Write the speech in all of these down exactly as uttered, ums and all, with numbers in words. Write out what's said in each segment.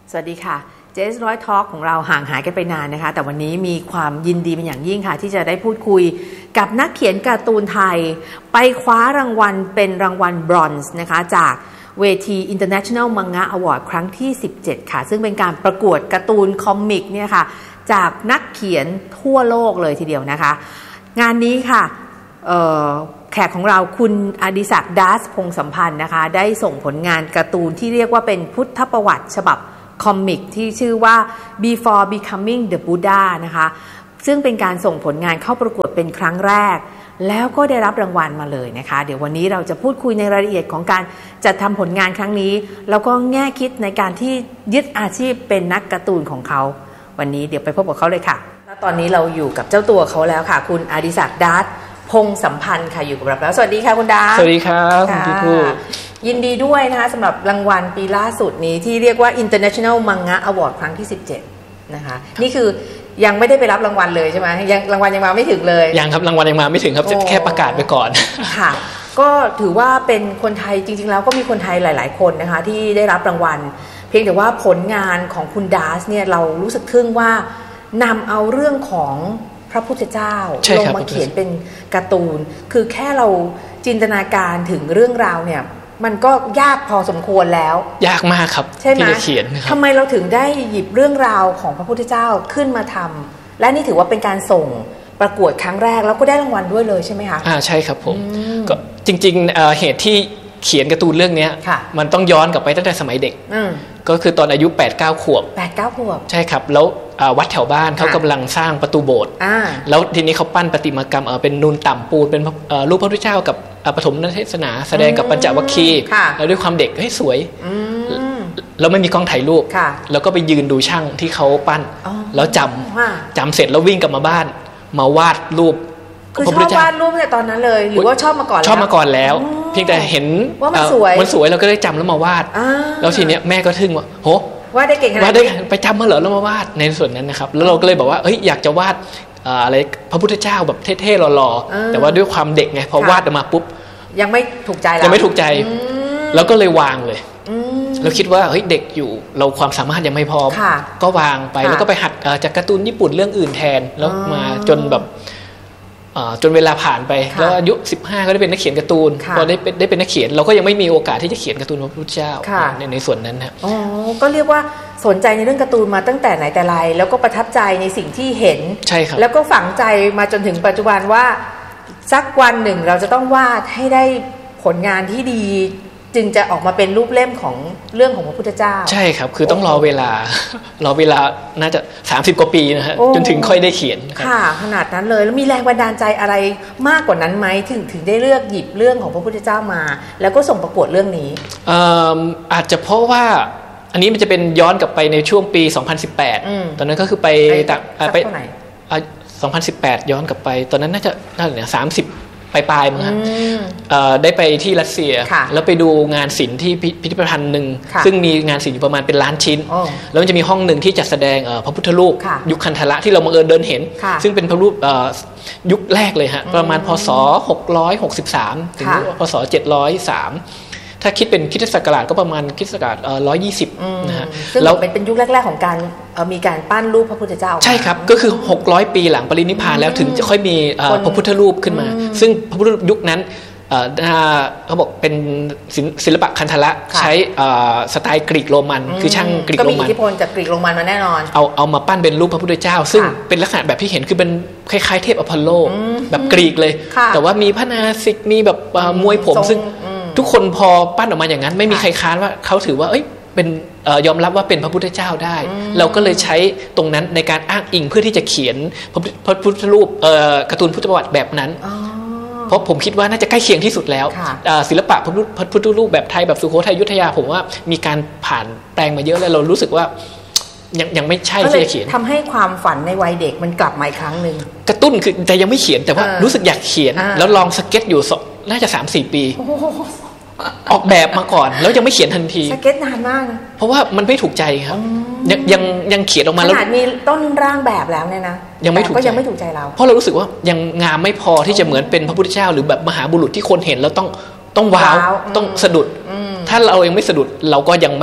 สวัสดีค่ะเจสร้อยทอล์กของเราห่างหายกันไปนานนะคะแต่วันนี้มีความยินดีเป็นอย่างยิ่งค่ะที่จะได้พูดคุยกับนักเขียนการ์ตูนไทยไปคว้ารางวัลเป็นรางวัลบรอนซ์นะคะจากเวที International Manga Award ครั้งที่สิบเจ็ดค่ะซึ่งเป็นการประกวดการ์ตูนคอมิกเนี่ยค่ะจากนักเขียนทั่วโลกเลยทีเดียวนะคะงานนี้ค่ะแขกของเราคุณอดิศักดิ์ดัสพงษ์สัมพันธ์นะคะได้ส่งผลงานการ์ตูนที่เรียกว่าเป็นพุทธประวัติฉบับคอมิกที่ชื่อว่า Before Becoming the Buddha นะคะซึ่งเป็นการส่งผลงานเข้าประกวดเป็นครั้งแรกแล้วก็ได้รับรางวัลมาเลยนะคะเดี๋ยววันนี้เราจะพูดคุยในรายละเอียดของการจัดทำผลงานครั้งนี้แล้วก็แง่คิดในการที่ยึดอาชีพเป็นนักการ์ตูนของเขาวันนี้เดี๋ยวไปพบกับเขาเลยค่ะแล้วตอนนี้เราอยู่กับเจ้าตัวเขาแล้วค่ะคุณอดิศักดิ์ดัสพงษ์สัมพันธ์ค่ะอยู่กับเราแล้วสวัสดีค่ะคุณดัสสวัสดีครับคุณพี่ผู้ยินดีด้วยนะคะสำหรับรางวัลปีล่าสุดนี้ที่เรียกว่า International Manga Award ครั้งที่สิบเจ็ดนะคะนี่คือยังไม่ได้ไปรับรางวัลเลยใช่ไหมยังรางวัลยังมาไม่ถึงเลยยังครับรางวัลยังมาไม่ถึงครับแค่ประกาศไปก่อนค่ะก็ถือว่าเป็นคนไทยจริงๆแล้วก็มีคนไทยหลายๆคนนะคะที่ได้รับรางวัลเพียงแต่ว่าผลงานของคุณดัสเนี่ยเรารู้สึกทึ่งว่านำเอาเรื่องของพระพุทธเจ้าลงมาเขียนเป็นการ์ตูนคือแค่เราจินตนาการถึงเรื่องราวเนี่ยมันก็ยากพอสมควรแล้วยากมากครับที่จะเขียนนะครับทำไมเราถึงได้หยิบเรื่องราวของพระพุทธเจ้าขึ้นมาทำและนี่ถือว่าเป็นการส่งประกวดครั้งแรกแล้วก็ได้รางวัลด้วยเลยใช่ไหมคะอ่าใช่ครับผมก็จริงๆ เอ่อ เหตุที่เขียนการ์ตูนเรื่องนี้มันต้องย้อนกลับไปตั้งแต่สมัยเด็กก็คือตอนอายุ แปดเก้า ขวบแปดเก้า ขวบใช่ครับแล้ววัดแถวบ้านเขากำลังสร้างประตูโบสถ์แล้วทีนี้เขาปั้นประติมากรรมเป็นนูนต่ำปูนเป็นรูปพระพุทธเจ้ากับปฐมเทศนาแสดงกับปัญจวัคคีย์แล้วด้วยความเด็กเฮ้ยสวยแล้วไม่มีกล้องถ่ายรูปแล้วก็ไปยืนดูช่างที่เขาปั้นแล้วจำจำเสร็จแล้ววิ่งกลับมาบ้านมาวาดรูปคือชอบวาดรูปแต่ตอนนั้นเลยหรือว่าชอบมาก่อนแล้วชอบมาก่อนแล้วเพียงแต่เห็นว่ามันสวยมันสวยเราก็ได้จำแล้วมาวาดแล้วทีเนี้ยแม่ก็ทึ่งว่าโหวาดได้เก่งขนาดนี้วาดได้ไปจำมาเหรอแล้วมาวาดในส่วนนั้นนะครับแล้วเราก็เลยบอกว่าเอ้ยอยากจะวาดอะไรพระพุทธเจ้าแบบเท่ๆหล่อๆแต่ว่าด้วยความเด็กไงพอวาดออกมาปุ๊บยังไม่ถูกใจแล้วยังไม่ถูกใจแล้วก็เลยวางเลยเราคิดว่าเฮ้ยเด็กอยู่เราความสามารถยังไม่พร้อมก็วางไปแล้วก็ไปหัดจากการ์ตูนญี่ปุ่นเรื่องอื่นแทนแล้วมาจนแบบจนเวลาผ่านไปแล้วอายุสิบห้าก็ได้เป็นนักเขียนการ์ตูนพอได้เป็นได้เป็นนักเขียนเราก็ยังไม่มีโอกาสที่จะเขียนการ์ตูนพระพุทธเจ้าในในส่วนนั้นนะอ๋อก็เรียกว่าสนใจในเรื่องการ์ตูนมาตั้งแต่ไหนแต่ไรแล้วก็ประทับใจในสิ่งที่เห็นใช่ครับแล้วก็ฝังใจมาจนถึงปัจจุบันว่าสักวันหนึ่งเราจะต้องวาดให้ได้ผลงานที่ดีจึงจะออกมาเป็นรูปเล่มของเรื่องของพระพุทธเจ้าใช่ครับคือต้องรอเวลารอเวลาน่าจะสามสิบกว่าปีนะฮะจนถึงค่อยได้เขียนค่ะขนาดนั้นเลยแล้วมีแรงบันดาลใจอะไรมากกว่านั้นไหมถึงถึงได้เลือกหยิบเรื่องของพระพุทธเจ้ามาแล้วก็ส่งประกวดเรื่องนี้อ่าอาจจะเพราะว่าอันนี้มันจะเป็นย้อนกลับไปในช่วงปีสองพันสิบแปดตอนนั้นก็คือไปไปสองพันสิบแปดย้อนกลับไปตอนนั้นน่าจะน่าจะเนี่ยสามสิบปลายๆมั้งฮะได้ไปที่รัสเซียแล้วไปดูงานศิลป์ที่พิพิธภัณฑ์หนึ่งซึ่งมีงานศิลป์อยู่ประมาณเป็นล้านชิ้นแล้วมันจะมีห้องหนึ่งที่จัดแสดงพระพุทธรูปยุคคันธละที่เราบังเอิญเดินเห็นซึ่งเป็นพระรูปยุคแรกเลยฮะประมาณพศหกร้อยหกสิบสามถึงพศเจ็ดร้อยสามถ้าคิดเป็นคริสตศักราชก็ประมาณคริสตศักราชร้อยยี่สิบนะฮะแล้วเป็นยุคแรกๆของการมีการปั้นรูปพระพุทธเจ้าใช่ครับก็คือหกร้อยปีหลังปรินิพพานแล้วถึงจะค่อยมีพระพุทธรูปขึ้นมาซึ่งพระพุทธรูปยุคนั้นเขาบอกเป็นศิลปะคันธละใช้สไตล์กรีกโรมันคือช่างกรีกโรมันก็มีอิทธิพลจากกรีกโรมันมาแน่นอนเอาเอามาปั้นเป็นรูปพระพุทธเจ้าซึ่งเป็นลักษณะแบบที่เห็นคือเป็นคล้ายๆเทพอพอลโลแบบกรีกเลยแต่ว่ามีพระนาสิกมีแบบมวยผมซึ่งทุกคนพอปั้นออกมาอย่างนั้นไม่มีใครค้านว่าเขาถือว่าเอ้ยเป็นยอมรับว่าเป็นพระพุทธเจ้าได้เราก็เลยใช้ตรงนั้นในการอ้างอิงเพื่อที่จะเขียนพระพุทธรูปการ์ตูนพุทธประวัติแบบนั้นเพราะผมคิดว่าน่าจะใกล้เคียงที่สุดแล้วศิลปะพระพุทธรูปแบบไทยแบบสุโขทัยอยุธยาผมว่ามีการผ่านแปลงมาเยอะแล้วเรารู้สึกว่ายังยังไม่ใช่ที่จะเขียนทำให้ความฝันในวัยเด็กมันกลับมาอีกครั้งหนึ่งกระตุ้นคือแต่ยังไม่เขียนแต่ว่ารู้สึกอยากเขียนแล้วลองสเก็ตอยู่น่าจะ สามสี่ ปีออกแบบมาก่อนแล้วยังไม่เขียนทันทีสเก็ตนานมากเพราะว่ามันไม่ถูกใจครับยังยังยังเขียนออกมาแล้วขนาดมีต้นร่างแบบแล้วเนี่ยนะยังไม่ถูกก็ยังไม่ถูกใจเราเพราะเรารู้สึกว่ายังงามไม่พอที่จะเหมือนเป็นพระพุทธเจ้าหรือแบบมหาบุรุษที่คนเห็นแล้วต้องต้องว้าวต้องสะดุดถ้าเรายังไม่สะดุดเราก็ยังไม่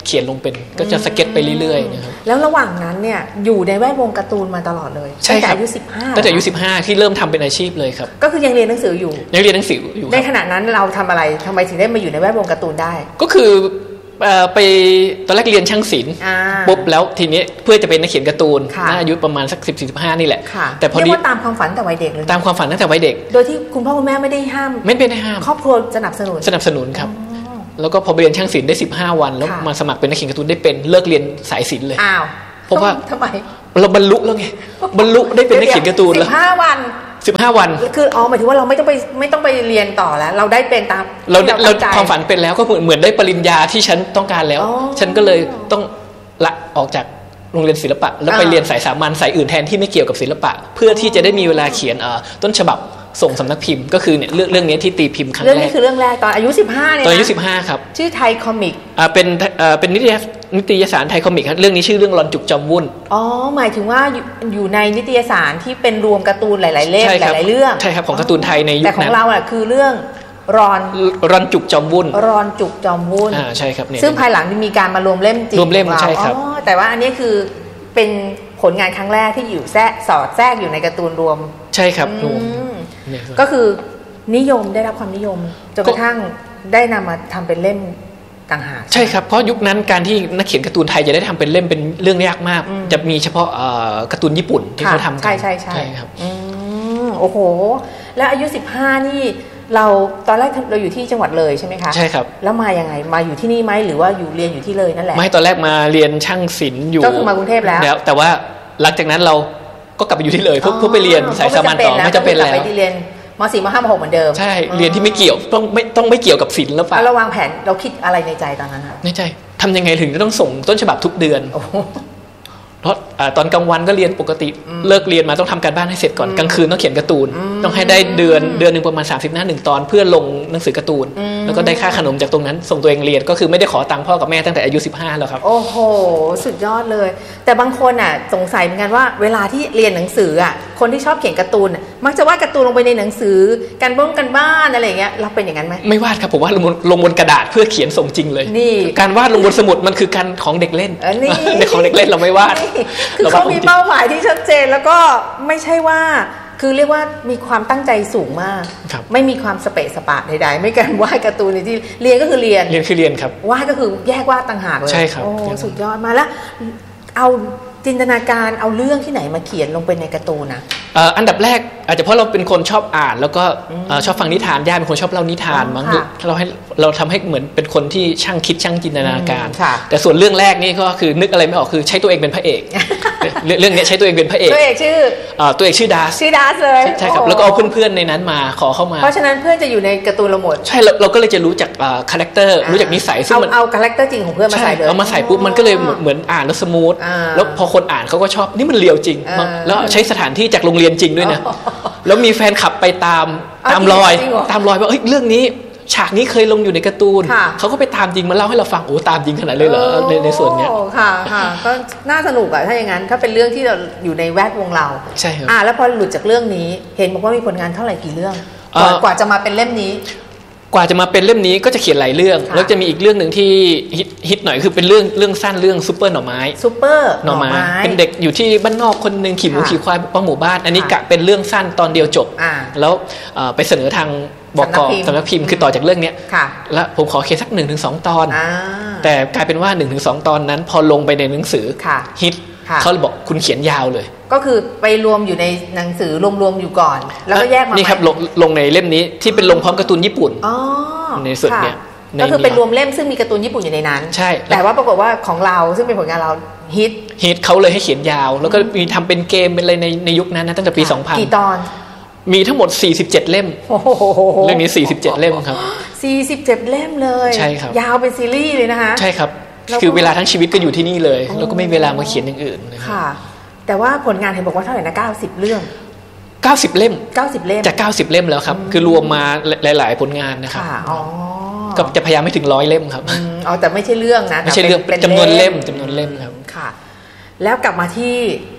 เขียนลงเป็นก็จะสเก็ตไปเรื่อยๆนะครับแล้วระหว่างนั้นเนี่ยอยู่ในแวดวงการ์ตูนมาตลอดเลยตั้งแต่อายุสิบห้าตั้งแต่อายุสิบห้าที่เริ่มทำเป็นอาชีพเลยครับก็คือยังเรียนหนังสืออยู่ยังเรียนหนังสืออยู่ในขณะนั้นเราทำอะไรทำไมถึงได้มาอยู่ในแวดวงการ์ตูนได้ก็คือไปตอนแรกเรียนช่างศิลป์ปุ๊บแล้วทีนี้เพื่อจะเป็นนักเขียนการ์ตูนน่าอายุประมาณสักสิบสี่สิบห้านี่แหละแต่พอดีว่าตามความฝันแต่วัยเด็กเลยตามความฝันตั้งแต่วัยเด็กโดยที่คุณพ่อคุณแม่ไม่ได้ห้ามไม่ได้ห้ามครอบครัวสนับสนุนสนับสนุนครับแล้วก็พอไปเรียนช่างศิลป์ได้สิบห้าวันแล้วมาสมัครเป็นนักเขียนการ์ตูนได้เป็นเลิกเรียนสายศิลป์เลยอ้าวเพราะว่าทำไมเราบรรลุแล้วไงบรรลุได้เป็นนักเขียนการ์ตูนแล้วสิบห้าวันสิบห้าวันคืออ๋อหมายถึงว่าเราไม่ต้องไปไม่ต้องไปเรียนต่อแล้วเราได้เป็นตามเราเราความฝันเป็นแล้วก็เหมือนได้ปริญญาที่ฉันต้องการแล้วฉันก็เลยต้องละออกจากโรงเรียนศิลปะแล้วไปเรียนสายสามัญสายอื่นแทนที่ไม่เกี่ยวกับศิลปะเพื่อที่จะได้มีเวลาเขียนต้นฉบับส่งสำนักพิมพ์ก็คือเนี่ยเรื่องเรื่องนี้ที่ตีพิมพ์ครั้งแรกเรื่องนี้คือเรื่องแรกตอนอายุสิบห้าเนี่ยตอนอายุสิบห้าครับชื่อไทยคอมิกอ่าเป็นอ่าเป็นนิตยนิตยสารไทยคอมิกครับเรื่องนี้ชื่อเรื่องรอนจุกจอมวุ่นอ๋อหมายถึงว่าอยู่ในนิตยสารที่เป็นรวมการ์ตูนหลายๆเล่มหลายๆเรื่องใช่ครับของการ์ตูนไทยในยุคนั้นแต่ของเราอ่ะคือเรื่องรอนรอนจุกจอมวุ่นรอนจุกจอมวุ่นอ่าใช่ครับซึ่งภายหลังมีการมารวมเล่มจริงรวมเล่มใช่ครับอ๋อแต่ว่าอันนี้คือเป็นผลงานครั้งแรกที่อยู่แทรกสอดแทรกอยู่ในการ์ตูนรวมใช่ครับรวมก็คือนิยมได้รับความนิยมจนกระทั่งได้นำมาทำเป็นเล่มต่างหากใช่ครับเพราะยุคนั้นการที่นักเขียนการ์ตูนไทยจะได้ทำเป็นเล่มเป็นเรื่องยากมากจะมีเฉพาะการ์ตูนญี่ปุ่นที่เขาทำกันใช่ใช่ใช่ครับโอ้โหแล้วอายุสิบห้านี่เราตอนแรกเราอยู่ที่จังหวัดเลยใช่ไหมคะใช่ครับแล้วมายังไงมาอยู่ที่นี่ไหมหรือว่าอยู่เรียนอยู่ที่เลยนั่นแหละไม่ตอนแรกมาเรียนช่างศิลป์อยู่ก็คือมากรุงเทพแล้วแต่ว่าหลังจากนั้นเราก็กลับไปอยู่ที่เลยเพื่อไปเรียนสายสามัญต่อไม่จำเป็นแล้วไปเรียนม.สี่ ม.ห้า ม.หกเหมือนเดิมใช่เรียนที่ไม่เกี่ยวต้องไม่ต้องไม่เกี่ยวกับศิลป์แล้วป่ะเราวางแผนเราคิดอะไรในใจตอนนั้นคะในใจทำยังไงถึงจะต้องส่งต้นฉบับทุกเดือนเพราะตอนกลางวันก็เรียนปกติเลิกเรียนมาต้องทำการบ้านให้เสร็จก่อนกลางคืนต้องเขียนการ์ตูนต้องให้ได้เดือนเดือนนึงประมาณสามสิบหน้าหนึ่งตอนเพื่อลงหนังสือการ์ตูนแล้วก็ได้ค่าขนมจากตรงนั้นส่งตัวเองเรียนก็คือไม่ได้ขอตังค์พ่อกับแม่ตั้งแต่อายุสิบห้าแล้วครับโอ้โหสุดยอดเลยแต่บางคนอ่ะสงสัยเหมือนกันว่าเวลาที่เรียนหนังสืออ่ะคนที่ชอบเขียนการ์ตูนมักจะวาดการ์ตูนลงไปในหนังสือการบ้งกันบ้านอะไรอย่างเงี้ยเราเป็นอย่างนั้นไหมไม่วาดครับผมวาดลงบนลงบนกระดาษเพื่อเขียนส่งจริงเลยนี่การวาดลงบนสมุดมันคือการของเด็กเล่นในของเด็กเล่นเราไม่วาดคือเขามีเป้าหมายที่ชัดเจนแล้วก็ไม่ใช่ว่าคือเรียกว่ามีความตั้งใจสูงมากไม่มีความสเปะสปะใดๆไม่การวาดการ์ตูนในที่เรียนก็คือเรียนเรียนคือเรียนครับวาดก็คือแยกวาดต่างหากเลยใช่ครับโอ้สุดยอดมาแล้วเอาจินตนาการเอาเรื่องที่ไหนมาเขียนลงไปในการ์ตูนนะอันดับแรกอาจจะเพราะเราเป็นคนชอบอ่านแล้วก็ชอบฟังนิทานย่าเป็นคนชอบเล่านิทานมั้งเราให้เราทำให้เหมือนเป็นคนที่ช่างคิดช่างจินตนาการแต่ส่วนเรื่องแรกนี่ก็คือนึกอะไรไม่ออกคือใช้ตัวเองเป็นพระเอกเรื่องนี้ใช้ตัวเองเป็นพระเอกตัวเอกชื่อตัวเอกชื่อดาสชื่อดาสเลยใช่ครับแล้วก็เอาเพื่อนๆในนั้นมาขอเข้ามาเพราะฉะนั้นเพื่อนจะอยู่ในการ์ตูนเราหมดใช่เราก็เลยจะรู้จักคาแรคเตอร์รู้จักนิสัยซึ่งมันเอาคาแรคเตอร์จริงของเพื่อนมาใส่เลยเอามาใส่ปุ๊บมันก็เลยเหมือนอ่านแล้วสมูทแล้วพอคนอ่านเขาก็ชอบนี่มันเรียวจริงแล้วใช้สถานที่จากโรงเรียนจริงด้วยนะแล้วมีแฟนคลับไปตามตามรอยตามรอยว่าเฮ้ยเรื่องนี้ฉากนี้เคยลงอยู่ในการ์ตูนเขาก็ไปตามจริงมาเล่าให้เราฟังโอ้ตามจริงขนาดเลยเหรอในในส่วนเนี้ยค่ะค่ะก็น่าสนุกอะถ้าอย่างนั้นถ้าเป็นเรื่องที่เราอยู่ในแวดวงเราใช่ครับอ่าแล้วพอหลุดจากเรื่องนี้เห็นบอกว่ามีผลงานเท่าไหร่กี่เรื่องกว่าจะมาเป็นเล่มนี้กว่าจะมาเป็นเล่มนี้ก็จะเขียนหลายเรื่องแล้วจะมีอีกเรื่องหนึ่งที่ฮิตหน่อยคือเป็นเรื่องเรื่องสั้นเรื่องซุปเปอร์หน่อไม้ซุปเปอร์หน่อไม้เป็นเด็กอยู่ที่บ้านนอกคนนึงขี่หมูขี่ควายป้องหมู่บ้านอันนี้กะเป็นเรื่องสั้นตอนเดียวจบแล้วไปเสนอทางบก.สำนักพิมพ์คือต่อจากเรื่องนี้แล้วผมขอเขียนสักหนึ่งถึงสองตอนแต่กลายเป็นว่าหนึ่งถึงสองตอนนั้นพอลงไปในหนังสือฮิตเขาเลยบอกคุณเขียนยาวเลยก็คือไปรวมอยู่ในหนังสือรวมๆอยู่ก่อนแล้วก็แยกมานี่ครับลงลงในเล่มนี้ที่เป็นลงพร้อมการ์ตูนญี่ปุ่นในส่วนเนี้ยก็คือเป็นรวมเล่มซึ่งมีการ์ตูนญี่ปุ่นอยู่ในนั้นใช่แต่ว่าปรากฏว่าของเราซึ่งเป็นผลงานเราฮิตฮิตเขาเลยให้เขียนยาวแล้วก็มีทำเป็นเกมเป็นอะไรในในยุคนั้นนะตั้งแต่ปีสองพันกี่ตอนมีทั้งหมดสี่สิบเจ็ดเล่มเรื่องนี้สี่สิบเจ็ดเล่มครับสี่สิบเจ็ดเล่มเลยใช่ครับยาวเป็นซีรีส์เลยนะคะใช่ครับคือเวลาทั้งชีวิตก็อยู่ที่นี่เลยแล้วก็ไม่เวลามาเขียนอย่างอื่นค่ะแต่ว่าผลงานเห็นบอกว่าเท่าไหร่นะเก้าสิบเรื่องเก้าสิบเล่มเก้าสิบเล่มจะเก้าสิบเล่มแล้วครับคือรวมมาหลายๆผลงานนะครับอ๋อก็จะพยายามไม่ถึงร้อยเล่มครับอ๋อแต่ไม่ใช่เรื่องนะไม่ใช่เรื่องจำนวนเล่มจำนวนเล่มครับค่ะแล้วกลับมาที่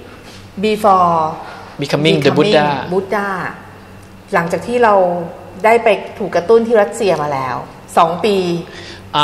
before becoming the Buddha Buddha หลังจากที่เราได้ไปถูกกระตุ้นที่รัสเซียมาแล้วสองปีอ่า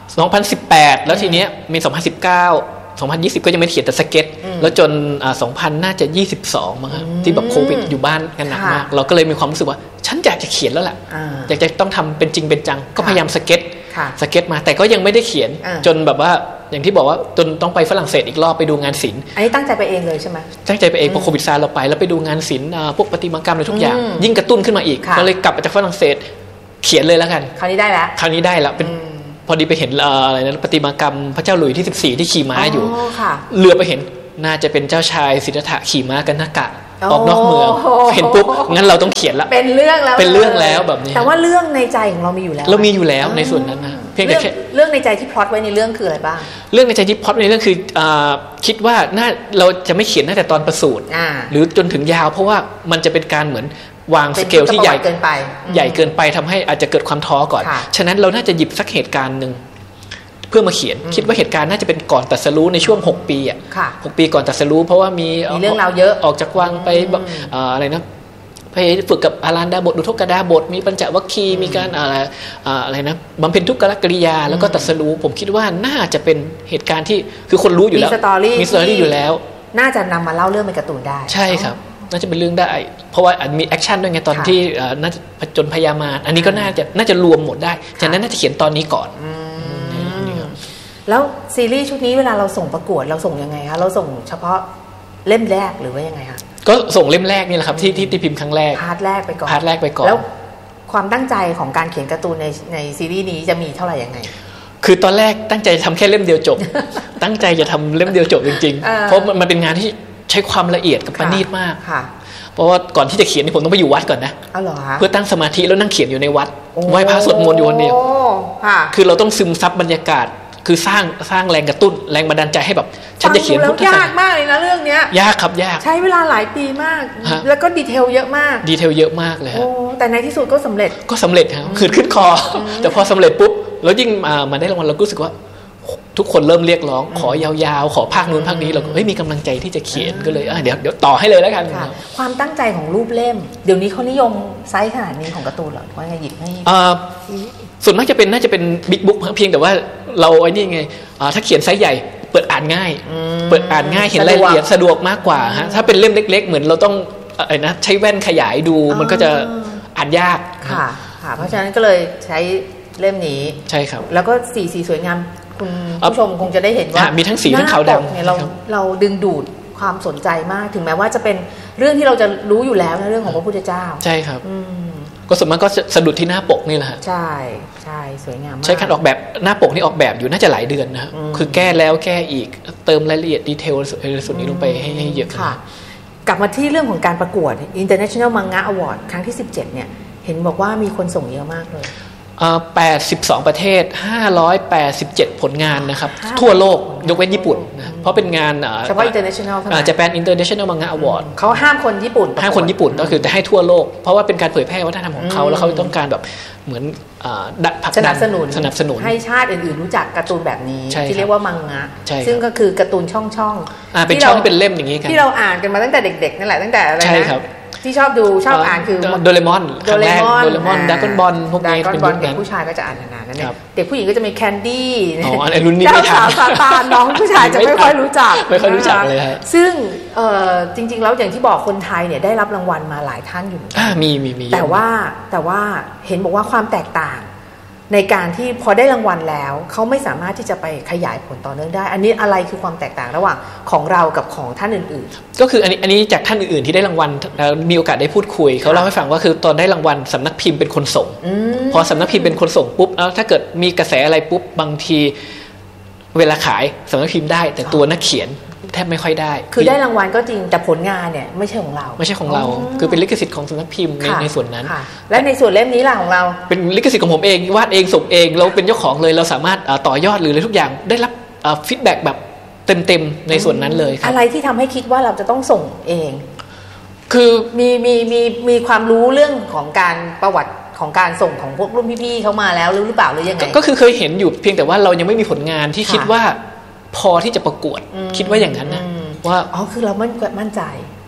สองพันสิบแปดแล้วทีเนี้ยมีสองพันสิบเก้า สองพันยี่สิบก็ยังไม่เขียนแต่สเก็ตแล้วจนอ่าสองพันน่าจะยี่สิบสองมั้งครับที่แบบโควิดอยู่บ้านกันหนักมากเราก็เลยมีความรู้สึกว่าฉันอยากจะเขียนแล้วแหละอยากจะต้องทำเป็นจริงเป็นจังก็พยายามสเก็ตสเก็ตมาแต่ก็ยังไม่ได้เขียนจนแบบว่าอย่างที่บอกว่าจนต้องไปฝรั่งเศสอีกรอบไปดูงานศิลป์อันนี้ตั้งใจไปเองเลยใช่ไหมตั้งใจไปเองพอโควิดซาเราไปแล้วไปดูงานศิลป์พวกประติมากรรมอะไรทุกอย่างยิ่งกระตุ้นขึ้นมาอีกก็เลยกลับมาจากฝรั่งเศสเขียนเลยแล้วกันคราวนี้ได้แล้วคราวนี้ได้แล้วเป็นพอดีไปเห็นอะไรนะประติมากรรมพระเจ้าหลุยส์ที่สิบสี่ที่ขี่ม้าอยู่เรือไปเห็นน่าจะเป็นเจ้าชายสิทธัตถะขี่ม้ากันหน้ากะออกนอกเมืองเห็นปุ๊บงั้นเราต้องเขียนละเป็นเรื่องแล้วเป็นเรื่องแล้วแบบนี้แต่ว่าเรื่องในใจของเรามีอยู่แล้วเรามีอยู่แล้วในส่วนนั้นนะเพียงแต่เรื่องในใจที่พล็อตไว้ในเรื่องคืออะไรบ้างเรื่องในใจที่พล็อตในเรื่องคือคิดว่าน่าเราจะไม่เขียนตั้งแต่ตอนประสูติหรือจนถึงยาวเพราะว่ามันจะเป็นการเหมือนวางสเกลที่ใหญ่เกินไปใหญ่เกินไปทำให้อาจจะเกิดความท้อก่อนฉะนั้นเราน่าจะหยิบสักเหตุการณ์นึงเพื่อมาเขียนคิดว่าเหตุการณ์น่าจะเป็นก่อนตรัสรู้ในช่วงหกปีอ่ะหกปีก่อนตรัสรู้เพราะว่ามีเรื่องราวเยอะออกจากวังไปอะไรนะไปฝึกกับอารันดาบทอุทกดาบทมีปัญจวัคคีย์มีการอะไรอะไรนะบำเพ็ญทุกขกิริยาแล้วก็ตรัสรู้ผมคิดว่าน่าจะเป็นเหตุการณ์ที่คือคนรู้อยู่แล้วมีสตอรี่มีสตอรี่อยู่แล้วน่าจะนำมาเล่าเรื่องเป็นการ์ตูนได้ใช่ครับน่าจะเป็นเรื่องได้เพราะว่ามีแอคชั่นด้วยไงตอนที่น่าจะผจญพยามารอันนี้ก็น่าจะน่าจะรวมหมดได้ฉะนั้นน่าจะเขียนตอนนี้ก่อนแล้วซีรีส์ชุดนี้เวลาเราส่งประกวดเราส่งยังไงคะเราส่งเฉพาะเล่มแรกหรือว่ายังไงคะก็ส่งเล่มแรกนี่แหละครับที่ที่พิมพ์ครั้งแรกพาร์ทแรกไปก่อนพาร์ทแรกไปก่อนแล้วความตั้งใจของการเขียนการ์ตูนในในซีรีส์นี้จะมีเท่าไหร่ยังไงคือตอนแรกตั้งใจทำแค่เล่มเดียวจบ ตั้งใจจะทำเล่มเดียวจบจริงๆเพราะมันเป็นงานที่ใช้ความละเอียดกับประณีตมากเพราะว่าก่อนที่จะเขียนนี่ผมต้องไปอยู่วัดก่อนนะเพื่อตั้งสมาธิแล้วนั่งเขียนอยู่ในวัดไหว้พระสวดมนต์อยู่คนเดียวคือเราต้องซึมซับบรรยากาศคือสร้างสร้างแรงกระตุ้นแรงบันดาลใจให้แบบฉันจะเขียนพุทธศาสนายากมากเลยนะเรื่องนี้ยากครับยากใช้เวลาหลายปีมากแล้วก็ดีเทลเยอะมากดีเทลเยอะมากเลยฮะแต่ในที่สุดก็สำเร็จก็สำเร็จครับขืดขึ้นคอแต่พอสำเร็จปุ๊บแล้วยิ่งมามาได้รางวัลเราก็รู้สึกว่าทุกคนเริ่มเรียกร้องขอยาวๆขอภาคนู้นภาคนี้เราก็เฮ้ยมีกำลังใจที่จะเขียนก็เลยเดี๋ยวเดี๋ยวต่อให้เลยแล้วกันความตั้งใจของรูปเล่มเดี๋ยวนี้เขานิยมไซส์ขนาดนี้ของการ์ตูนเหรอว่าไงหยิบให้ส่วนมากจะเป็นน่าจะเป็นบิ๊กบุ๊กเพียงแต่ว่าเราไอ้นี่ไงถ้าเขียนไซส์ใหญ่เปิดอ่านง่ายเปิดอ่านง่ายเห็นรายละเอียดสะดวกมากกว่าฮะถ้าเป็นเล่มเล็กๆเหมือนเราต้องอะไรนะใช้แว่นขยายดูมันก็จะอ่านยากค่ะค่ะเพราะฉะนั้นก็เลยใช้เล่มนี้ใช่ครับแล้วก็สีสีสวยงามคุณผู้ชมคงจะได้เห็นว่ามีทั้งสีทั้งขาวดำเนี่ยเราเราดึงดูดความสนใจมากถึงแม้ว่าจะเป็นเรื่องที่เราจะรู้อยู่แล้วในเรื่องของพระพุทธเจ้าใช่ครับก็ส่วนมากก็สะดุดที่หน้าปกนี่แหละใช่ใช่สวยงามมากใช้การออกแบบหน้าปกนี่ออกแบบอยู่น่าจะหลายเดือนนะครับคือแก้แล้วแก้อีกเติมรายละเอียดดีเทลส่วนนี้ลงไปให้ให้เยอะค่ะกลับมาที่เรื่องของการประกวด International Manga Award ครั้งที่สิบเจ็ดเนี่ยเห็นบอกว่ามีคนส่งเยอะมากเลยแปดสิบสองประเทศห้าร้อยแปดสิบเจ็ดผลงานนะครับทั่วโลกยกเว้นญี่ปุ่นนะเพราะเป็นงานเฉพาะ International เท่านั้น Japan International Manga Award เขาห้ามคนญี่ปุ่นห้ามคนญี่ปุ่นก็คือแต่ให้ทั่วโลกเพราะว่าเป็นการเผยแพร่วัฒนธรรมของเขาแล้วเขาต้องการแบบเหมือนสนับสนุนสนับสนุนให้ชาติอื่นๆรู้จักการ์ตูนแบบนี้ที่เรียกว่ามังงะซึ่งก็คือการ์ตูนช่องๆเป็นช่องที่เป็นเล่มอย่างนี้กันที่เราอ่านกันมาตั้งแต่เด็กๆนั่นแหละตั้งแต่อะไรนะที่ชอบดูชอบอ่านคือโดเรมอนโดเรมอนโดเรมอนดราก้อนบอลพวกนี้เป็นเด็กผู้ชายก็จะอ่านนานๆนั่นเองเด็กผู้หญิงก็จะมีแคนดี้อ๋ออันรุ่นนี้ไม่ทันซาตานน้องผู้ชายจะไม่ค่อยรู้จักไม่ค่อยรู้จักเลยฮะซึ่งจริงๆแล้วอย่างที่บอกคนไทยเนี่ยได้รับรางวัลมาหลายท่านอยู่มีมีมีแต่ว่าแต่ว่าเห็นบอกว่าความแตกต่างในการที่พอได้รางวัลแล้วเขาไม่สามารถที่จะไปขยายผลต่อเนื่องได้อันนี้อะไรคือความแตกต่างระหว่างของเรากับของท่านอื่นๆก็คืออันนี้อันนี้จากท่านอื่นๆที่ได้รางวัลมีโอกาสได้พูดคุยเขาเล่าให้ฟังว่าคือตอนได้รางวัลสำนักพิมพ์เป็นคนส่งพอสำนักพิมพ์เป็นคนส่งปุ๊บแล้วถ้าเกิดมีกระแสอะไรปุ๊บบางทีเวลาขายสำนักพิมพ์ได้แต่ตัวนักเขียนแทบไม่ค่อยได้คือได้รางวัลก็จริงแต่ผลงานเนี่ยไม่ใช่ของเราไม่ใช่ของเราคือเป็นลิขสิทธิ์ของสำนักพิมพ์ในในส่วนนั้นและในส่วนเล่มนี้ล่ะของเราเป็นลิขสิทธิ์ของผมเองวาดเองส่งเองเราเป็นเจ้าของเลยเราสามารถต่อยอดหรืออะไรทุกอย่างได้รับฟีดแบ็กแบบเต็มๆในส่วนนั้นเลยครับอะไรที่ทำให้คิดว่าเราจะต้องส่งเองคือมีมีมีมีความรู้เรื่องของการประวัติของการส่งของพวกรุ่นพี่ๆเขามาแล้วหรือเปล่าหรือยังไงก็คือเคยเห็นอยู่เพียงแต่ว่าเรายังไม่มีผลงานที่คิดว่าพอที่จะประกวดคิดว่าอย่างนั้นนะว่าอ๋อคือเรามั่นมั่นใจ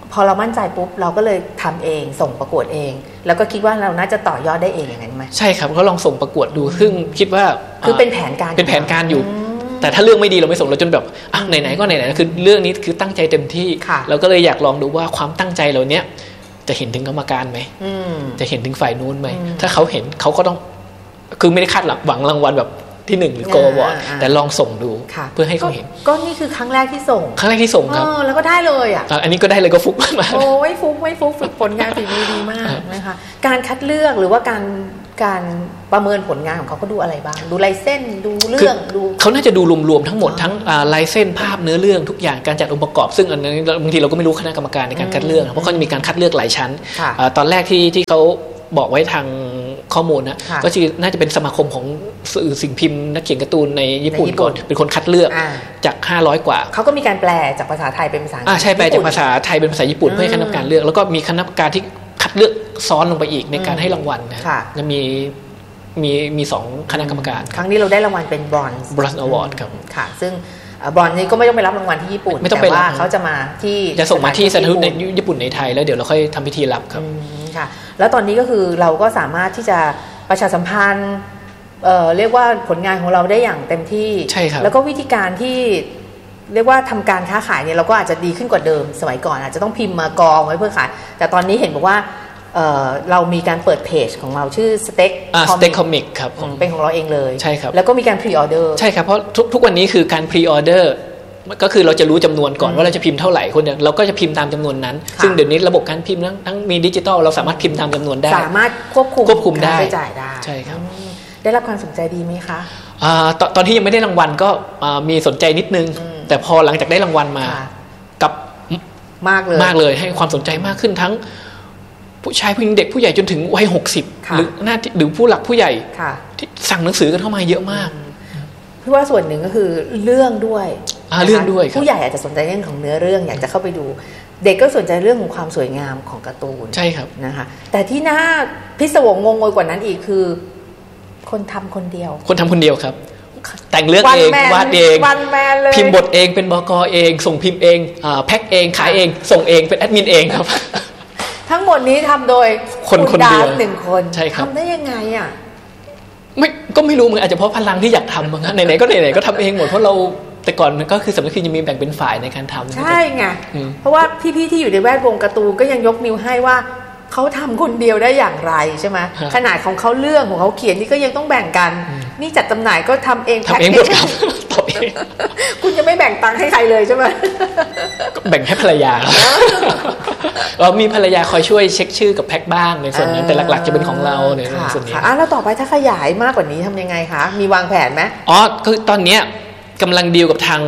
พอเรามั่นใจปุ๊บเราก็เลยทำเองส่งประกวดเองแล้วก็คิดว่าเราน่าจะต่อยอดได้เองอย่างนั้นไหมใช่ครับก็ลองส่งประกวดดูซึ่งคิดว่าคือเป็นแผนการเป็นแผนการอยู่แต่ถ้าเรื่องไม่ดีเราไม่ส่งเราจนแบบอ่ะไหนๆก็ไหนๆคือเรื่องนี้คือตั้งใจเต็มที่เราก็เลยอยากลองดูว่าความตั้งใจเราเนี้ยจะเห็นถึงกรรมการไหมจะเห็นถึงฝ่ายนู้นไหมถ้าเขาเห็นเขาก็ต้องคือไม่ได้คาดหวังรางวัลแบบที่หนึ่งหรือโกวอร์ดแต่ลองส่งดูเพื่อให้เขาเห็นก็นี่คือครั้งแรกที่ส่งครั้งแรกที่ส่งครับแล้วก็ได้เลยอ่ะอันนี้ก็ได้เลยก็ฟุกมากโอ้ยฟุกไม่ฟุกฝึกผลงานฝีมือดีมากนะคะการคัดเลือกหรือว่าการการประเมินผลงานของเขาก็ดูอะไรบ้างดูลายเส้นดูเรื่องดูเขาน่าจะดูรวมๆทั้งหมดทั้งลายเส้นภาพเนื้อเรื่องทุกอย่างการจัดองค์ประกอบซึ่งอันนี้บางทีเราก็ไม่รู้คณะกรรมการในการคัดเลือกเพราะเขาจะมีการคัดเลือกหลายชั้นตอนแรกที่ที่เขาบอกไว้ทางข้อมูลนะก็น่าจะเป็นสมาคมของสื่อสิ่งพิมพ์นักเขียนการ์ตูนในญี่ปุ่นก่อนเป็นคนคัดเลือกจากห้าร้อยกว่าเขาก็มีการแปลจากภาษาไทยเป็นภาษาอ่าใช่แปลจากภาษาไทยเป็นภาษาญี่ปุ่นเพื่อให้คณะกรรมการเลือกแล้วก็มีคณะกรรมการที่คัดเลือกซ้อนลงไปอีกในการให้รางวัลนะและมีมีมีสองคณะกรรมการครั้งนี้เราได้รางวัลเป็น Bronze Bronze Award ครับค่ะซึ่งบอลนี้ก็ไม่ต้องไปรับรางวัลที่ญี่ปุ่นแต่ว่าเขาจะมาที่จะส่งมาที่สถานทูตในญี่ปุ่นในไทยแล้วเดี๋ยวเราค่อยทำพิธีรับครับค่ะแล้วตอนนี้ก็คือเราก็สามารถที่จะประชาสัมพันธ์เอ่อเรียกว่าผลงานของเราได้อย่างเต็มที่ใช่ครับแล้วก็วิธีการที่เรียกว่าทำการค้าขายเนี่ยเราก็อาจจะดีขึ้นกว่าเดิมสมัยก่อนอาจจะต้องพิมพ์มากองไว้เพื่อขายแต่ตอนนี้เห็นบอกว่าเอ่อเรามีการเปิดเพจของเราชื่อ Steak Steak Comic ครับเป็นของเราเองเลยใช่ครับแล้วก็มีการพรีออเดอร์ใช่ครับเพราะทุกทุกวันนี้คือการพรีออเดอร์ก็คือเราจะรู้จำนวนก่อนว่าเราจะพิมพ์เท่าไหร่คนเราก็จะพิมพ์ตามจำนวนนั้นซึ่งเดี๋ยวนี้ระบบการพิมพ์ทั้งมีดิจิตอลเราสามารถพิมพ์ตามจำนวนได้สามารถควบคุมควบคุมได้จ่ายได้ใช่ครับได้รับความสนใจดีไหมคะตอนตอนที่ยังไม่ได้รางวัลก็มีสนใจนิดนึงแต่พอหลังจากได้รางวัลมากับมากเลยมากเลยให้ความสนใจมากขึ้นทั้งผู้ชายผู้หญิงเด็กผู้ใหญ่จนถึงวัยหกสิบหรือหน้าหรือผู้หลักผู้ใหญ่ที่สั่งหนังสือกันเข้ามาเยอะมากพี่ว่าส่วนหนึ่งก็คือเรื่องด้วยเรื่องด้วยผู้ใหญ่อาจจะสนใจเรื่องของเนื้อเรื่องอยากจะเข้าไปดูเด็กก็สนใจเรื่องของความสวยงามของการ์ตูนใช่ครับนะคะแต่ที่น่าพิศวงงงงกว่านั้นอีกคือคนทำคนเดียวคนทำคนเดียวครับแต่งเรื่องเองวาดเองพิมพ์บทเองเป็นบก.เองส่งพิมพ์เองแพ็คเองขายเองส่งเองเป็นแอดมินเองครับทั้งหมดนี้ทำโดยคนคนเดียวหนึ่งคนทำได้ยังไงอ่ะไม่ก็ไม่รู้เหมือนอาจจะเพราะพลังที่อยากทำมั้งไหนๆก็ไหนๆก็ทำเองหมดเพราะเราแต่ก่อนก็คือสำนักพิมพ์จะมีแบ่งเป็นฝ่ายในการทำใช่ไงเพราะว่าพี่ๆที่อยู่ในแวดวงการ์ตูนก็ยังยกนิ้วให้ว่าเขาทำคนเดียวได้อย่างไรใช่ไหมขนาดของเขาเรื่องของเขาเขียนนี่ก็ยังต้องแบ่งกันนี่จัดจำหน่ายก็ทำเองทำเองหมดครับทำเองคุณจะไม่แบ่งตังค์ให้ใครเลยใช่ไหมแบ่งให้ภรรยาเรามีภรรยาคอยช่วยเช็คชื่อกับแพ็คบ้างในส่วนนั้นแต่หลักๆจะเป็นของเราในส่วนนี้อ่ะแล้วต่อไปถ้าขยายมากกว่านี้ทำยังไงคะมีวางแผนไหมอ๋อคือตอนนี้กำลังดีลกับทาง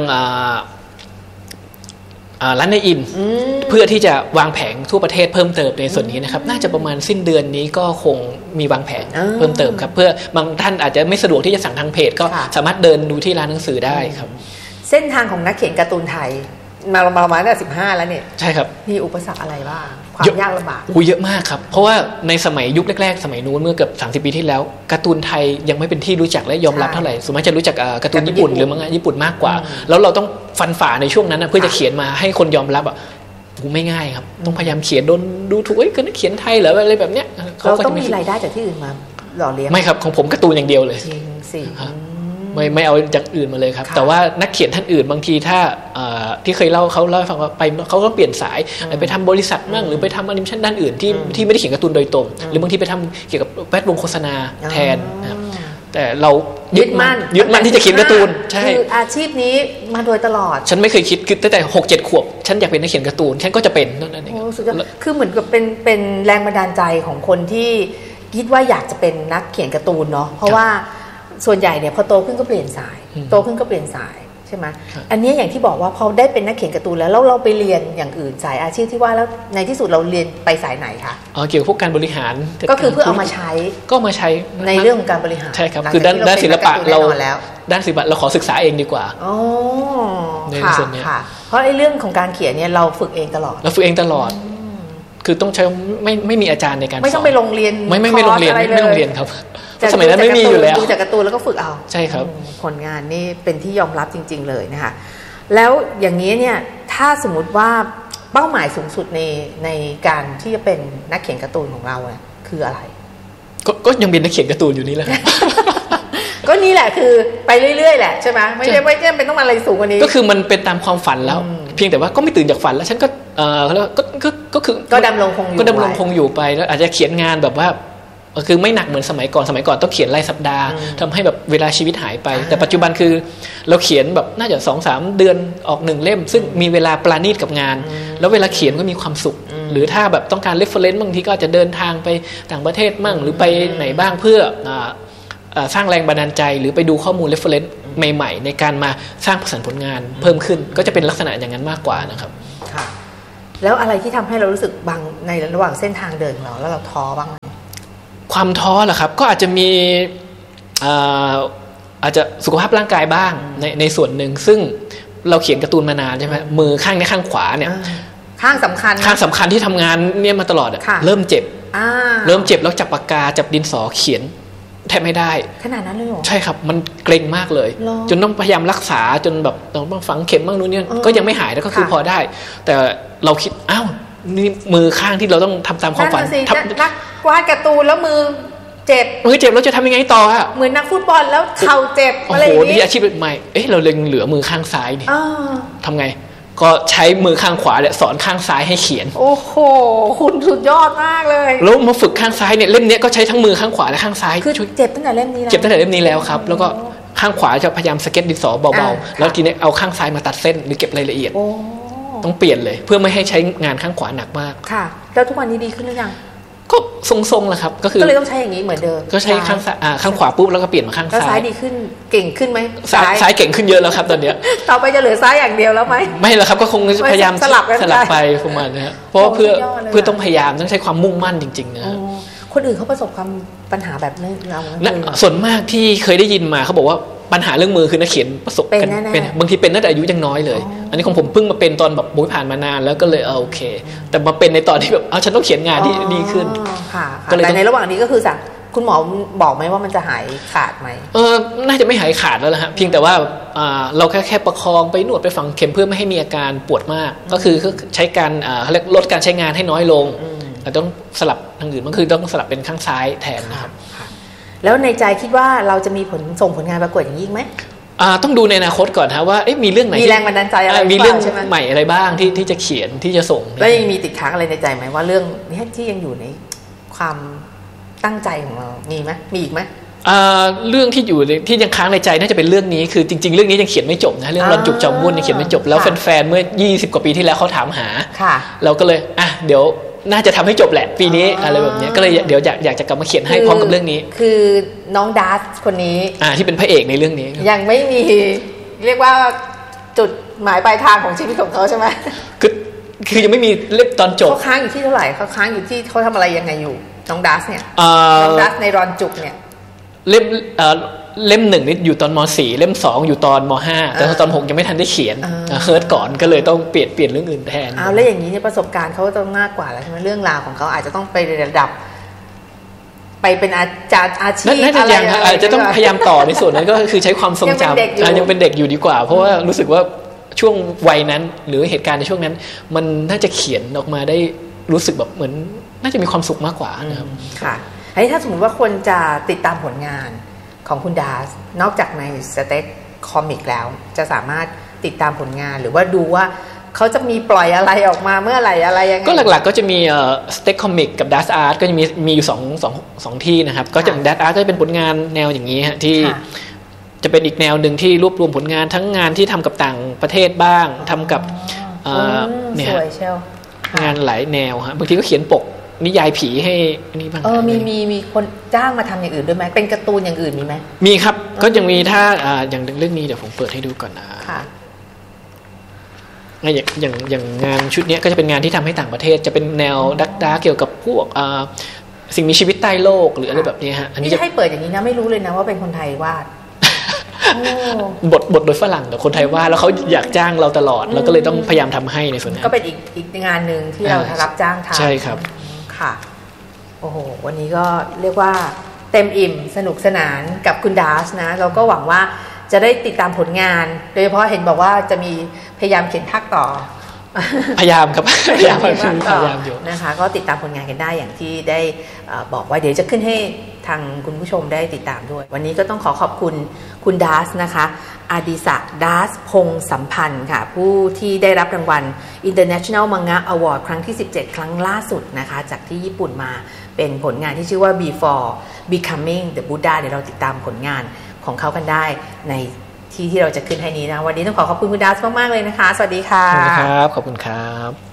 ร้านในอินเพื่อที่จะวางแผงทั่วประเทศเพิ่มเติมในส่วนนี้นะครับน่าจะประมาณสิ้นเดือนนี้ก็คงมีวางแผนเพิ่มเติมครับเพื่อบางท่านอาจจะไม่สะดวกที่จะสั่งทางเพจก็สามารถเดินดูที่ร้านหนังสือได้ครับเส้นทางของนักเขียนการ์ตูนไทยมาประมาณตั้งแต่สิบห้าแล้วเนี่ยใช่ครับมีอุปสรรคอะไรบ้างความยากลำบากอู้เยอะมากครับเพราะว่าในสมัยยุคแรกๆสมัยนู้นเมื่อเกือบสามสิบปีที่แล้วการ์ตูนไทยยังไม่เป็นที่รู้จักและยอมรับเท่าไหร่ส่วนมากจะรู้จักการ์ตูนญี่ปุ่นหรือมังงะญี่ปุ่นมากกว่าแล้วเราต้องฟันฝ่าในช่วงนั้นเพื่อจะเขียนมาให้คนยอมรับอ่ะกูไม่ง่ายครับต้องพยายามเขียนโดนดูถูกเอ้ยก็นักเขียนไทยเหรออะไรแบบเนี้ยเราต้องมีรายได้จากที่อื่นมาหล่อเลี้ยงไม่ครับของผมการ์ตูนอย่างเดียวเลยจริงสิไม่ไม่เอาจากอื่นมาเลยครับแต่ว่านักเขียนท่านอื่นบางทีถ้าที่เคยเล่าเขาเล่าให้ฟังว่าไปเขาก็เปลี่ยนสายไปทำบริษัทมั่งหรือไปทำแอนิเมชันด้านอื่นที่ที่ไม่ได้เขียนการ์ตูนโดยตรงหรือบางทีไปทำเกี่ยวกับแวดวงโฆษณาแทนนะครับแต่เรายึดมั่นยึดมั่นที่จะเขียนการ์ตูนใช่คืออาชีพนี้มาโดยตลอดฉันไม่เคยคิดคือตั้งแต่หกเจ็ดขวบฉันอยากเป็นนักเขียนการ์ตูนฉันก็จะเป็นนั่นเองคือเหมือนกับเป็นเป็นแรงบันดาลใจของคนที่คิดว่าอยากจะเป็นนักเขียนการ์ตูนเนาะเพราะว่าส่วนใหญ่เนี่ยพอโตขึ้นก็เปลี่ยนสายโตขึ้นก็เปลี่ยนสายใช่ไหมอันนี้อย่างที่บอกว่าพอได้เป็นนักเขียนการ์ตูนแล้วเราไปเรียนอย่างอื่นสายอาชีพที่ว่าแล้วในที่สุดเราเรียนไปสายไหนคะอ๋อเกี่ยวกับพวกการบริหารก็คือเพื่อเอามาใช้ก็มาใช้ในเรื่องของการบริหารใช่ครับคือด้านด้านศิลปะเราด้านศิลปะเราขอศึกษาเองดีกว่าอ๋อค่ะค่ะเพราะไอ้เรื่องของการเขียนเนี่ยเราฝึกเองตลอดเราฝึกเองตลอดคือต้องใช้ไม่ไม่มีอาจารย์ในการสอนไม่ต้องไปโรงเรียนไม่ไม่ไม่โรงเรียนไม่โรงเรียนครับสมัยนั้นไม่มีอยู่แล้วดูจากการ์ตูนแล้วก็ฝึกเอาใช่ครับผลงานนี่เป็นที่ยอมรับจริงๆเลยนะคะแล้วอย่างนี้เนี่ยถ้าสมมติว่าเป้าหมายสูงสุดในในการที่จะเป็นนักเขียนการ์ตูนของเราเนี่ยคืออะไรก็ก็ยังเป็นนักเขียนการ์ตูนอยู่นี่แหละก็นี่แหละคือไปเรื่อยๆแหละใช่ไหมไม่ใช่ไม่ใช่เป็นต้องมาอะไรสูงกว่านี้ก็คือมันเป็นตามความฝันแล้วเพียงแต่ว่าก็ไม่ตื่นจากฝันแล้วฉันก็เออแล้วก็ก็ก็คือก็ดำรงคงอยู่ก็ดำรงคงอยู่ไปแล้วอาจจะเขียนงานแบบว่าคือไม่หนักเหมือนสมัยก่อนสมัยก่อนต้องเขียนรายสัปดาห์ทำให้แบบเวลาชีวิตหายไปแต่ปัจจุบันคือเราเขียนแบบน่าจะ สองถึงสาม เดือนออกหนึ่งเล่มซึ่งมีเวลาปราณีตกับงานแล้วเวลาเขียนก็มีความสุขหรือถ้าแบบต้องการ reference บางทีก็อาจจะเดินทางไปต่างประเทศมั่งหรือไปไหนบ้างเพื่อสร้างแรงบันดาลใจหรือไปดูข้อมูล reference ใหม่ๆในการมาสร้างผลงานเพิ่มขึ้นก็จะเป็นลักษณะอย่างนั้นมากกว่านะครับค่ะแล้วอะไรที่ทำให้เรารู้สึกบางในระหว่างเส้นทางเดินของเราแล้วเราท้อบ้างไหมความท้อเหรอครับก็อาจจะมีอาจจะสุขภาพร่างกายบ้างในในส่วนหนึ่งซึ่งเราเขียนการ์ตูนมานานใช่ไหมมือข้างนี้ข้างขวาเนี่ยข้างสำคัญข้างสำคัญที่ทำงานเนี่ยมาตลอดเริ่มเจ็บเริ่มเจ็บแล้วจับปากกาจับดินสอเขียนแทบไม่ได้ขนาดนั้นเลยเหรอใช่ครับมันเกร็งมากเลยจนต้องพยายามรักษาจนแบบต้องฝังเข็มบ้างนู้นนี่ก็ยังไม่หายแล้วก็คือพอได้แต่เราคิดอ้าวนี่มือข้างที่เราต้องทำตามความฝันนักวาดการ์ตูนแล้วมือเจ็บมือเจ็บแล้วจะทำยังไงต่ออะเหมือนนักฟุตบอลแล้วเข่าเจ็บอะไรอย่างนี้โอ้โหนี่อาชีพใหม่เอ๊ะเราเลยเหลือมือข้างซ้ายนี่ทำไงก็ใช้มือข้างขวาเนี่ยสอนข้างซ้ายให้เขียนโอ้โหคุณสุดยอดมากเลยแล้วมาฝึกข้างซ้ายเนี่ยเล่มนี้ก็ใช้ทั้งมือข้างขวาและข้างซ้ายคือเจ็บตั้งแต่เล่มนี้แล้วเจ็บตั้งแต่เล่มนี้แล้วครับแล้วก็ข้างขวาจะพยายามสเก็ตดินสอเบาๆแล้วทีนี้เอาข้างซ้ายมาตัดเส้นหรือเก็บรายละเอียดต้องเปลี่ยนเลยเพื่อไม่ให้ใช้งานข้างขวาหนักมากค่ะแล้วทุกวันนี้ดีขึ้นหรือยังก็ทรงๆแหละครับก็คือก็เลยต้องใช้อย่างนี้เหมือนเดิมก็ใช้ข้างซ้ายข้างขวาปุ๊บแล้วก็เปลี่ยนมาข้างซ้ายแล้วซ้ายดีขึ้นเก่งขึ้นไหมซ้ายซ้ายเก่งขึ้นเยอะแล้วครับตอนนี้ต่อไปจะเหลือซ้ายอย่างเดียวแล้วไหมไม่แล้วครับก็คงพยายามสลับสลับไปประมาณนี้เพราะเพื่อเพื่อต้องพยายามต้องใช้ความมุ่งมั่นจริงๆนะคนอื่นเขาประสบความปัญหาแบบนี้เราส่วนมากที่เคยได้ยินมาเขาบอกว่าปัญหาเรื่องมือคือนักเขียนประสบกันเป็นบางทีเป็นตั้งแต่อายุยังน้อยเลยอันนี้ของผมเพิ่งมาเป็นตอนแบบมุ้ยผ่านมานานแล้วก็เลยเออโอเคแต่มาเป็นในตอนที่แบบเอาฉันต้องเขียนงานที่ดีขึ้นค่ะแต่ในระหว่างนี้ก็คือสั่งคุณหมอบอกไหมว่ามันจะหายขาดไหมเออน่าจะไม่หายขาดแล้วนะฮะเพียงแต่ว่าเราแค่แค่ประคองไปนวดไปฝังเข็มเพื่อไม่ให้มีอาการปวดมากก็คือใช้การเขาเรียกลดการใช้งานให้น้อยลงแต่ต้องสลับทางอื่นมันคือต้องสลับเป็นข้างซ้ายแทนนะครับแล้วในใจคิดว่าเราจะมีผลส่งผลงานประกวดอย่างนี้ไหมต้องดูในอนาคตก่อนนะว่ามีเรื่องไหนมีแรงบันดาลใจอะไรมีเรื่องใหม่อะไรบ้างที่ที่จะเขียนที่จะส่งแล้วยังมีติดค้างอะไรในใจไหมว่าเรื่องนี้ที่ยังอยู่ในความตั้งใจของเรามีไหมมีอีกไหมเรื่องที่อยู่ที่ยังค้างในใจน่าจะเป็นเรื่องนี้คือจริงๆเรื่องนี้ยังเขียนไม่จบนะเรื่องรอนจุกจอมวุ่นยังเขียนไม่จบแล้วแฟนๆเมื่อยี่สิบกว่าปีที่แล้วเขาถามหาเราก็เลยอ่ะเดี๋ยวน่าจะทำให้จบแหละปีนี้อะไรแบบนี้ก็เลยเดี๋ยวอยากอยากจะกลับมาเขียนให้พร้อมกับเรื่องนี้คือน้องดัสคนนี้อ่าที่เป็นพระเอกในเรื่องนี้ยังไม่มีเรียกว่าจุดหมายปลายทางของชีวิตของเขาใช่ไหมคือคือยังไม่มีเล่มตอนจบเขาค้างอยู่ที่เท่าไหร่เขาค้างอยู่ที่เขาทำอะไรยังไงอยู่น้องดัสเนี่ยน้องดัสในรอนจุกเนี่ยเล่มเล่มหนึ่งนี่อยู่ตอนม.สี่ เล่มสองอยู่ตอนม.ห้า แต่ตอนหกยังไม่ทันได้เขียนเฮิร์ตก่อนก็เลยต้องเปลี่ยนเปลี่ยนเรื่องอื่นแทนอ้าวแล้วอย่างนี้เนี่ยประสบการณ์เขาต้องมากกว่าแล้วใช่ไหมเรื่องราวของเขาอาจจะต้องไประดับไปเป็นอาจารย์อาชีพอะไรอาจจะต้องพยายามต่อในส่วนนั้นก็คือใช้ความทรงจำยังเป็นเด็กอยู่ดีกว่าเพราะว่ารู้สึกว่าช่วงวัยนั้นหรือเหตุการณ์ในช่วงนั้นมันน่าจะเขียนออกมาได้รู้สึกแบบเหมือนน่าจะมีความสุขมากกว่านะครับค่ะอันนี้ถ้าสมมติว่าคนจะติดตามผลงานของคุณดาสนอกจากในสเต็กคอมิกแล้วจะสามารถติดตามผลงานหรือว่าดูว่าเขาจะมีปล่อยอะไรออกมาเมื่อไหร่อะไรยังไงก็หลักๆก็จะมีสเต็กคอมิกกับดัสอาร์ตก็จะมีมีอยู่สองสองสองที่นะครับก็จะดัสอาร์ตก็จะเป็นผลงานแนวอย่างนี้ฮะที่จะเป็นอีกแนวหนึ่งที่รวบรวมผลงานทั้งงานที่ทำกับต่างประเทศบ้างทำกับเนี่ยงานหลายแนวฮะบางทีก็เขียนปกนิยายผีให้นี่บ้างเออมีมีมีคนจ้างมาทำอย่างอื่นด้วยไหมเป็นการ์ตูนอย่างอื่นมีไหมมีครับก็ยังมีถ้าอย่างเรื่องนี้เดี๋ยวผมเปิดให้ดูก่อนนะค่ะอย่างอย่างอย่างงานชุดนี้ก็จะเป็นงานที่ทำให้ต่างประเทศจะเป็นแนวดักดาเกี่ยวกับพวกสิ่งมีชีวิตใต้โลกหรืออะไรแบบนี้ฮะอันนี้จะให้เปิดอย่างนี้นะไม่รู้เลยนะว่าเป็นคนไทยวาดบทบทโดยฝรั่งแต่คนไทยวาดแล้วเขาอยากจ้างเราตลอดเราก็เลยต้องพยายามทำให้ในส่วนนั้นก็เป็นอีกอีกงานหนึ่งที่เรารับจ้างทำใช่ครับค่ะโอ้โหวันนี้ก็เรียกว่าเต็มอิ่มสนุกสนานกับคุณดาสนะเราก็หวังว่าจะได้ติดตามผลงานโดยเฉพาะเห็นบอกว่าจะมีพยายามเขียนภาคต่อพยายามครับพยายามพยายามอยู่นะคะก็ติดตามผลงานกันได้อย่างที่ได้บอกไว้เดี๋ยวจะขึ้นให้ทางคุณผู้ชมได้ติดตามด้วยวันนี้ก็ต้องขอขอบคุณคุณดาสนะคะอดิศักดิ์ดาสพงษ์สัมพันธ์ค่ะผู้ที่ได้รับรางวัล International Manga Award ครั้งที่สิบเจ็ดครั้งล่าสุดนะคะจากที่ญี่ปุ่นมาเป็นผลงานที่ชื่อว่า Before Becoming the Buddha เดี๋ยวเราติดตามผลงานของเขากันได้ในที่ที่เราจะขึ้นให้นี้นะวันนี้ต้องขอขอบคุณคุณดาสมากๆเลยนะคะสวัสดีค่ะสวัสดีครับขอบคุณครับ